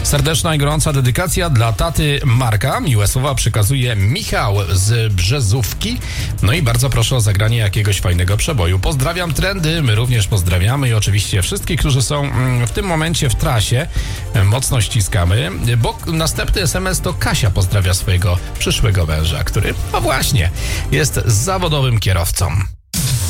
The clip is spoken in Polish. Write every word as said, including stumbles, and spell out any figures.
Serdeczna i gorąca dedykacja dla taty Marka. Miłe słowa przekazuje Michał z Brzezówki. No i bardzo proszę o zagranie jakiegoś fajnego przeboju. Pozdrawiam trendy, my również pozdrawiamy i oczywiście wszystkich, którzy są w tym momencie w trasie. Mocno ściskamy, bo następny es em es to Kasia pozdrawia swojego przyszłego męża, który, no właśnie, jest zawodowym kierowcą.